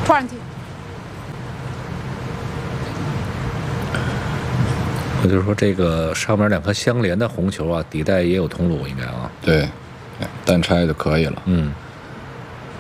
20。 我就说这个上面2颗相连的红球啊，底带也有铜炉应该啊。 对，单拆就可以了。 嗯。